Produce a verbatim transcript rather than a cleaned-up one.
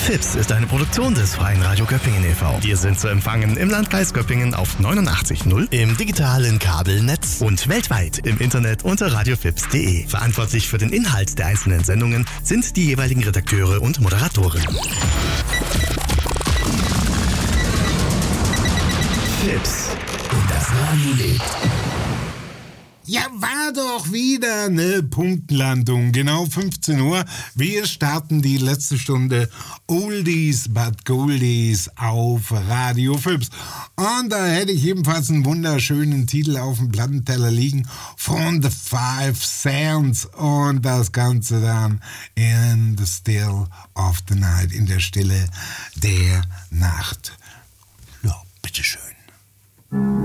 Fips ist eine Produktion des Freien Radio Göppingen e V Wir sind zu empfangen im Landkreis Göppingen auf neunundachtzig Komma null, im digitalen Kabelnetz und weltweit im Internet unter radiofips punkt de. Verantwortlich für den Inhalt der einzelnen Sendungen sind die jeweiligen Redakteure und Moderatoren. Fips und das Radio lebt. Ja, war doch wieder eine Punktlandung. Genau fünfzehn Uhr. Wir starten die letzte Stunde Oldies but Goldies auf Radio Fips. Und da hätte ich ebenfalls einen wunderschönen Titel auf dem Plattenteller liegen von The Five Sounds. Und das Ganze dann in the still of the night, in der Stille der Nacht. Ja, bitteschön.